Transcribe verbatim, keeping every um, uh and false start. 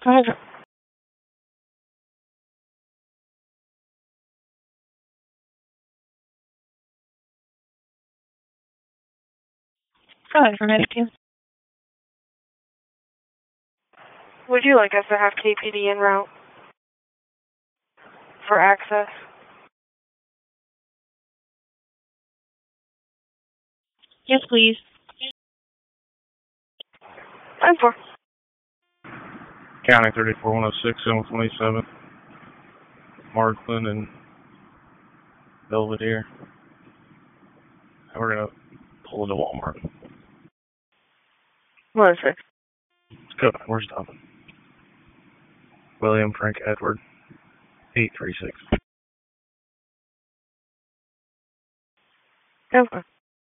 Hold on. Go ahead, Miss Kim. Would you like us to have K P D en route for access? Yes, please. ten four. County thirty-four one oh six, seven twenty-seven. Markland and Belvedere. And we're going to pull into Walmart. one oh six. Good. We're stopping. William Frank Edward. eight three six. ten four.